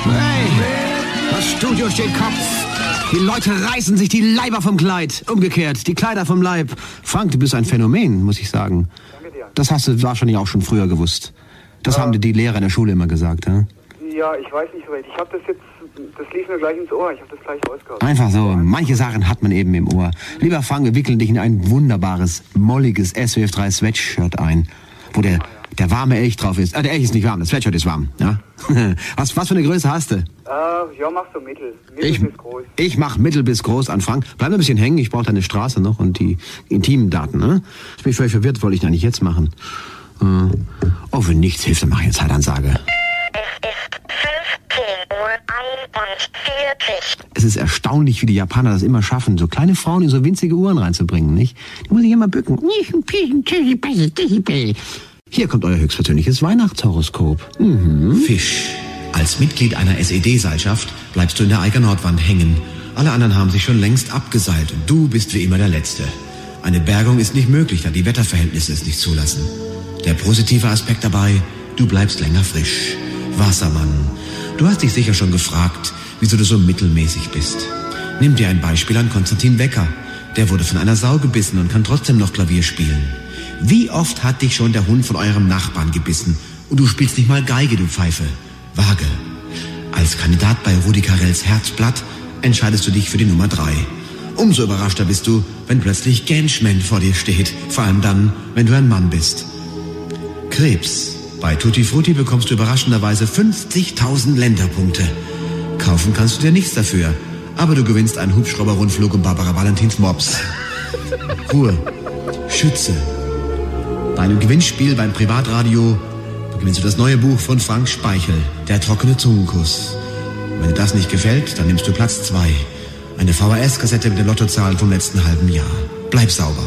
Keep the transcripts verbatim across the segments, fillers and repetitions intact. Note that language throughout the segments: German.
Hey, das Studio steht Kopf. Die Leute reißen sich die Leiber vom Kleid. Umgekehrt, die Kleider vom Leib. Frank, du bist ein Phänomen, muss ich sagen. Danke dir. Das hast du wahrscheinlich auch schon früher gewusst. Das ja. haben dir die Lehrer in der Schule immer gesagt, ja? Ja, ich weiß nicht so recht. Ich habe das jetzt, das lief mir gleich ins Ohr. Ich habe das gleich rausgehauen. Einfach so. Manche Sachen hat man eben im Ohr. Lieber Frank, wir wickeln dich in ein wunderbares, molliges S W F drei Sweatshirt ein, wo der, der warme Elch drauf ist. Ah, der Elch ist nicht warm, das Sweatshirt ist warm, ja? was, was für eine Größe hast du? Äh, ja, mach so mittel. Mittel ich, bis groß. Ich mach mittel bis groß an, Frank. Bleib ein bisschen hängen, ich brauche deine Straße noch und die intimen Daten, ne? Ich bin völlig verwirrt, wollte ich eigentlich jetzt machen. Äh, oh, wenn nichts hilft, dann mach ich eine Zeitansage. Es ist erstaunlich, wie die Japaner das immer schaffen, so kleine Frauen in so winzige Uhren reinzubringen, nicht? Die muss ich immer bücken. Hier kommt euer höchstpersönliches Weihnachtshoroskop. Mhm. Fisch. Als Mitglied einer S E D-Seilschaft bleibst du in der Eiger Nordwand hängen. Alle anderen haben sich schon längst abgeseilt und du bist wie immer der Letzte. Eine Bergung ist nicht möglich, da die Wetterverhältnisse es nicht zulassen. Der positive Aspekt dabei, du bleibst länger frisch. Wassermann. Du hast dich sicher schon gefragt, wieso du so mittelmäßig bist. Nimm dir ein Beispiel an Konstantin Wecker. Der wurde von einer Sau gebissen und kann trotzdem noch Klavier spielen. Wie oft hat dich schon der Hund von eurem Nachbarn gebissen und du spielst nicht mal Geige, du Pfeife? Waage. Als Kandidat bei Rudi Carrells Herzblatt entscheidest du dich für die Nummer drei. Umso überraschter bist du, wenn plötzlich Genschman vor dir steht. Vor allem dann, wenn du ein Mann bist. Krebs. Bei Tutti Frutti bekommst du überraschenderweise fünfzigtausend Länderpunkte. Kaufen kannst du dir nichts dafür, aber du gewinnst einen Hubschrauber-Rundflug um Barbara Valentins Mops. Ruhe. Schütze. Bei einem Gewinnspiel beim Privatradio gewinnst du das neue Buch von Frank Speichel, Der trockene Zungenkuss. Wenn dir das nicht gefällt, dann nimmst du Platz zwei. Eine V H S-Kassette mit den Lottozahlen vom letzten halben Jahr. Bleib sauber.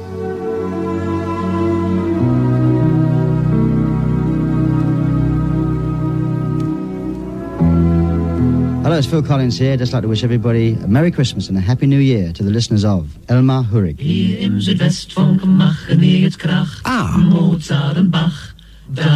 Hello, it's Phil Collins here. Just like to wish everybody a Merry Christmas and a Happy New Year to the listeners of Elmar Hurig. Hier im Südwestfunk machen wir jetzt Krach. Ah. Mozart und Bach. Da